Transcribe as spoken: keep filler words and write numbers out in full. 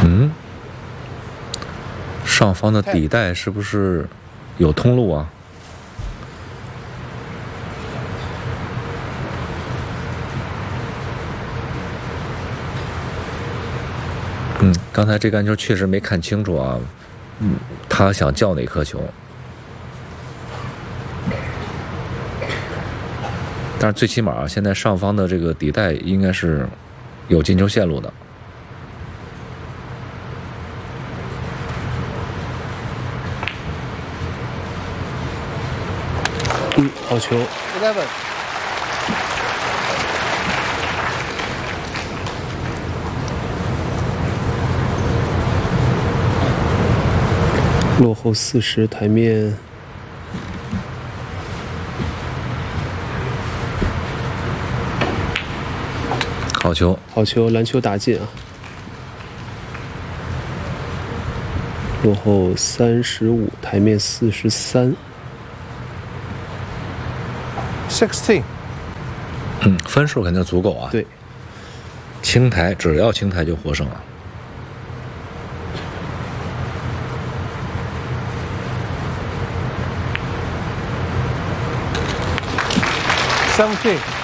嗯，上方的底带是不是有通路啊？嗯，刚才这杆球确实没看清楚啊。嗯，他想叫哪颗球？但是最起码现在上方的这个底带应该是有进球线路的。 嗯，好球。 eleven。 落后四十，台面。 好球， 好球，篮球打进啊！落后三十五，台面四十三。 sixteen。 嗯，分数肯定足够啊。 对， 青台只要青台就获胜了。 seventeen。